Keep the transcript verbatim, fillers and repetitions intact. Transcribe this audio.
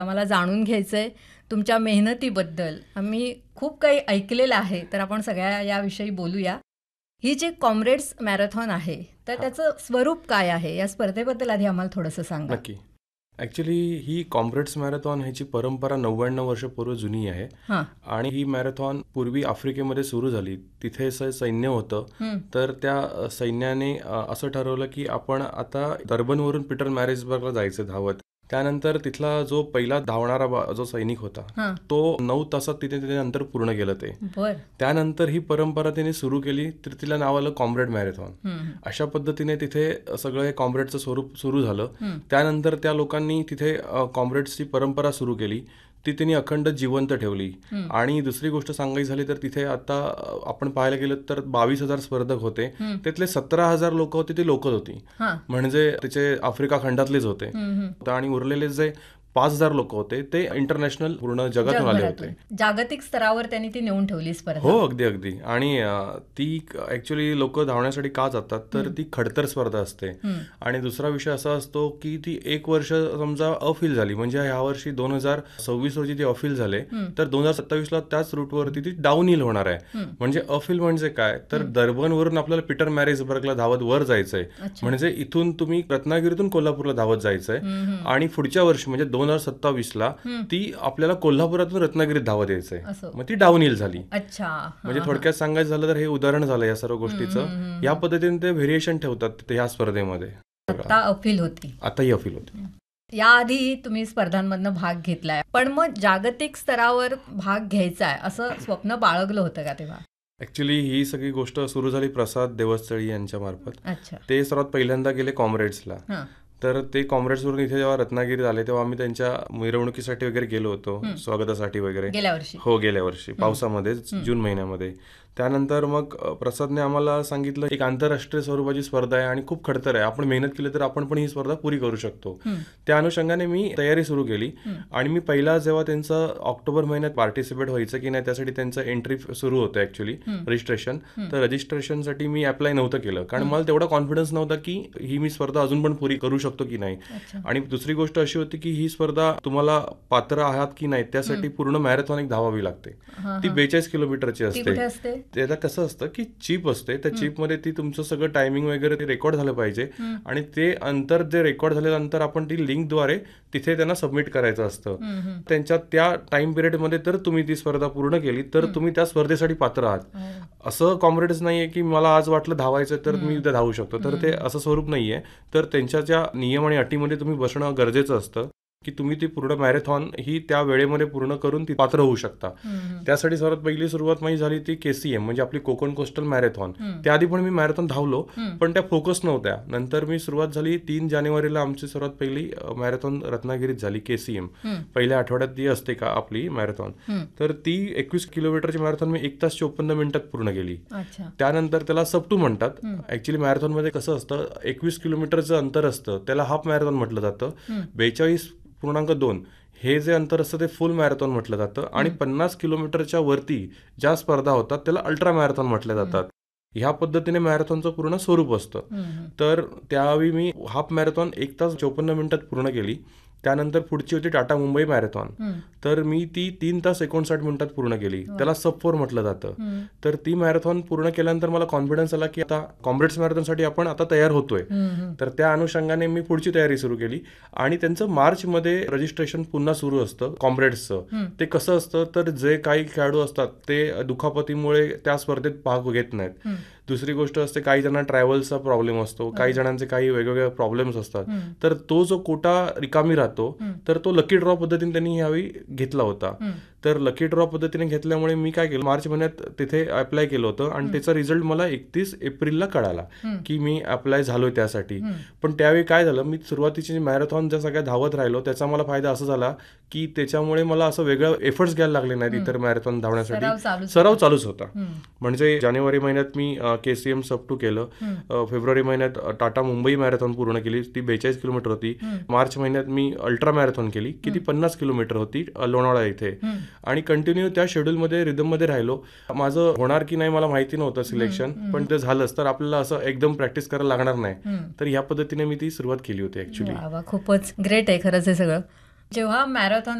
आम्हाला जाणून घ्यायचं आहे तुमच्या मेहनतीबद्दल. आम्ही खूप काही ऐकलेलं आहे, तर आपण सगळ्या याविषयी बोलूया. ही जी कॉम्रेड्स मॅरेथॉन आहे, तर हां. त्याचं स्वरूप काय आहे? या स्पर्धेबद्दल आधी आम्हाला थोडंसं सांगा. नक्की. ॲक्च्युली ही कॉम्रेड्स मॅरेथॉन ह्याची परंपरा नव्याण्णव वर्षपूर्वी जुनी आहे. हां. आणि ही मॅरेथॉन पूर्वी आफ्रिकेमध्ये सुरू झाली. तिथे असं सैन्य होतं. हं. तर त्या अ, सैन्याने अ, असं ठरवलं की आपण आता डर्बनवरून पीटर मॅरिट्सबर्गला जायचं धावत. त्यानंतर तिथला जो पहिला धावणारा बा जो सैनिक होता, हां. तो नऊ तासात तिथे तिथे नंतर पूर्ण केलं ते. बर. त्यानंतर ही परंपरा तिने सुरू केली, तर तिला नाव आलं कॉम्रेड मॅरेथॉन. हं. अशा पद्धतीने तिथे सगळं हे कॉम्रेडचं स्वरूप सुरू झालं. हं. त्यानंतर त्या लोकांनी तिथे अ, कॉम्रेड्सची परंपरा सुरू केली. ती त्यांनी अखंड जिवंत ठेवली. हं. आणि दुसरी गोष्ट सांगायची झाली तर तिथे आता अ, आपण पाहायला गेलं तर बावीस हजार स्पर्धक होते. हं. त्यातले सतरा हजार लोक होते ती लोकल होती. हां. म्हणजे त्याचे आफ्रिका खंडातलेच होते. हं, हं. आणि उरलेले जे पाच हजार लोक होते ते इंटरनॅशनल पूर्ण जगातून आले होते. जगभरातून. जागतिक स्तरावर त्यांनी ती नेऊन ठेवली स्पर्धा. हो, अगदी अगदी. आणि अ, ती ॲक्च्युली लोक धावण्यासाठी का जातात तर हं. ती खडतर स्पर्धा असते. हं. आणि दुसरा विषय असा असतो की ती एक वर्ष समजा अफील झाली, म्हणजे ह्या वर्षी दोन हजार सव्वीस रोजी ती अफील झाले, हं. तर दोन हजार सत्तावीसला त्याच रूटवरती ती डाऊन हिल होणार आहे. हं. म्हणजे अफील म्हणजे काय तर हं. डर्बनवरून आपल्याला पीटर मॅरिट्सबर्गला धावत वर जायचंय. अच्छा. म्हणजे इथून तुम्ही रत्नागिरीतून कोल्हापूरला धावत जायचंय. हं, हं. आणि पुढच्या वर्षी म्हणजे दोन हजार सत्तावीसला हं. ती आपल्याला कोल्हापुरातून रत्नागिरीत धावत यायचंय. असं. मग ती डाऊन हिल झाली. अच्छा. म्हणजे हां, थोडक्यात सांगायचं झालं तर हे उदाहरण झालं या सर्व हं, गोष्टीचं. हं, हं, या हं. पद्धतीने ते व्हेरिएशन ठेवतात ते ह्या स्पर्धेमध्ये. आता अपील होती. आताही अफील होते. याआधी तुम्ही स्पर्धांमधनं भाग घेतलाय, पण मग जागतिक स्तरावर भाग घ्यायचा आहे असं स्वप्न बाळगलं होतं का तेव्हा? ऍक्च्युली ही सगळी गोष्ट सुरू झाली प्रसाद देवस्थळी यांच्या मार्फत. अच्छा. ते सर्वात पहिल्यांदा गेले कॉम्रेड्सला. हां. तर ते कॉम्रेड्सवरून इथे जेव्हा रत्नागिरीत आले तेव्हा आम्ही त्यांच्या मिरवणुकीसाठी वगैरे गेलो होतो, हं. स्वागतासाठी वगैरे. गेल्या वर्षी. हो, गेल्या वर्षी पावसामध्ये हं. जून महिन्यामध्ये. त्यानंतर मग अ, प्रसादने आम्हाला सांगितलं एक आंतरराष्ट्रीय स्वरूपाची स्पर्धा आहे आणि खूप खडतर आहे, आपण मेहनत केली तर आपण पण ही स्पर्धा पुरी करू शकतो. हं. त्या अनुषंगाने मी तयारी सुरू केली. हं. आणि मी पहिला जेव्हा त्यांचं ऑक्टोबर महिन्यात पार्टिसिपेट व्हायचं की नाही त्यासाठी त्यांचं एंट्री सुरू होतं ॲक्च्युली हं. रजिस्ट्रेशन. हं. तर रजिस्ट्रेशनसाठी मी अप्लाय नव्हतं केलं, कारण हं. मला तेवढा कॉन्फिडन्स नव्हता की ही मी स्पर्धा अजून पण पुरी करू शकतो की नाही. अच्छा. आणि दुसरी गोष्ट अशी होती की ही स्पर्धा तुम्हाला पात्र आहात की नाही त्यासाठी पूर्ण मॅरेथॉन एक धावावी लागते. हां, ती हां. बेचाळीस किलोमीटरची ती असते. कुठे असते? त्याला कसं असतं की चिप असते, त्या हं. चिपमध्ये ती तुमचं सगळं टायमिंग वगैरे ते रेकॉर्ड झालं पाहिजे. हं. आणि ते अंतर जे रेकॉर्ड झालेलं अंतर आपण ती लिंकद्वारे तिथे त्यांना सबमिट करायचं असतं. हं, हं. त्यांच्या त्या टाइम पिरियडमध्ये तर तुम्ही ती स्पर्धा पूर्ण केली तर हं. तुम्ही त्या स्पर्धेसाठी पात्र आहात. हो. असं कॉम्रेड्स नाहीये की मला आज वाटलं धावायचं तर हं. मी उद्या धावू शकतो, तर ते हं. असं स्वरूप नाहीये. तर त्यांच्या ज्या नियम आणि अटीमध्ये तुम्ही बसणं गरजेचं असतं की तुम्ही ती पूर्ण मॅरेथॉन ही त्या वेळेमध्ये पूर्ण करून ती पात्र होऊ शकता. हं, हं. त्यासाठी सर्वात पहिली सुरुवात माझी झाली ती केसीएम म्हणजे आपली कोकण कोस्टल मॅरेथॉन. हं. त्याआधी पण मी मॅरेथॉन धावलो, हं. पण त्या फोकस नव्हत्या. नंतर मी सुरुवात झाली तीन जानेवारीला आमची सर्वात पहिली मॅरेथॉन रत्नागिरीत झाली केसीएम. हं. पहिल्या आठवड्यात ती असते का आपली मॅरेथॉन. हं. तर ती एकवीस किलोमीटरची मॅरेथॉन मी एक तास चोपन्न मिनिटात पूर्ण केली. अच्छा. त्यानंतर त्याला सब टू म्हणतात. हं. ऍक्च्युली मॅरेथॉनमध्ये कसं असतं एकवीस किलोमीटरचं अंतर असतं त्याला हाफ मॅरेथॉन म्हटलं जातं. हं. बेचाळीस पूर्णांक दोन हे जे अंतर असतं ते फुल मॅरेथॉन म्हटलं जातं. आणि हं. पन्नास किलोमीटरच्या वरती ज्या स्पर्धा होतात त्याला अल्ट्रा मॅरेथॉन म्हटल्या जातात. ह्या पद्धतीने मॅरेथॉनचं पूर्ण स्वरूप असतं. हं, हं. तर त्यावेळी मी हाफ मॅरेथॉन एक तास चोपन्न मिनिटात पूर्ण केली. त्यानंतर पुढची होती टाटा मुंबई मॅरेथॉन. हं. तर मी ती तीन तास एकोणसाठ मिनिटात पूर्ण केली. वा. त्याला सब फोर म्हटलं जातं. हं. तर ती मॅरेथॉन पूर्ण केल्यानंतर मला कॉन्फिडन्स आला की आता कॉम्रेड्स मॅरेथॉनसाठी आपण आता तयार होतोय. हं, हं. तर त्या अनुषंगाने मी पुढची तयारी सुरू केली. आणि त्यांचं मार्चमध्ये रजिस्ट्रेशन पुन्हा सुरू असतं कॉम्रेड्सचं. हं. ते कसं असतं तर जे काही खेळाडू असतात ते दुखापतीमुळे त्या स्पर्धेत भाग घेत नाहीत. हं. दुसरी गोष्ट असते काही जणांना ट्रॅव्हल्सचा प्रॉब्लेम असतो, काही जणांचे काही वेगवेगळे प्रॉब्लेम्स असतात. हं. तर तो जो कोटा रिकामी राहतो हं. तर तो लकी ड्रॉ पद्धतीने त्यांनी यावेळी घेतला होता. हं. तर लकी ड्रॉ पद्धतीने घेतल्यामुळे मी काय केलं मार्च महिन्यात तिथे अप्लाय केलं होतं आणि हं. त्याचा रिझल्ट मला एकतीस एप्रिलला कळाला हं. की मी अप्लाय झालोय त्यासाठी. हं. पण त्यावेळी काय झालं मी सुरुवातीची मॅरेथॉन ज्या सगळ्या धावत राहिलो त्याचा मला फायदा असा झाला की त्याच्यामुळे मला असं वेगळं एफर्ट्स घ्यायला लागले नाहीत हं. इतर मॅरेथॉन सराव धावण्यासाठी. चालूच सराव होता. चालूच होता. हं. म्हणजे जानेवारी महिन्यात मी केसीएम सब टू केलं. हं. अ, फेब्रुवारी महिन्यात अ, टाटा मुंबई मॅरेथॉन पूर्ण केली, ती बेचाळीस किलोमीटर होती. हं. मार्च महिन्यात मी अल्ट्रा मॅरेथॉन केली की ती हं. पन्नास किलोमीटर होती अ, लोणावळा इथे. हं. आणि कंटिन्यू त्या शेड्यूलमध्ये रिदममध्ये राहिलो. माझं होणार की नाही मला माहिती नव्हतं सिलेक्शन, हं. पण ते झालंच. तर आपल्याला असं एकदम प्रॅक्टिस करायला लागणार नाही. हं. तर ह्या पद्धतीने मी ती सुरुवात केली होती ऍक्च्युली. वा वा, खूपच ग्रेट आहे खरंच हे सगळं. जेव्हा मॅरेथॉन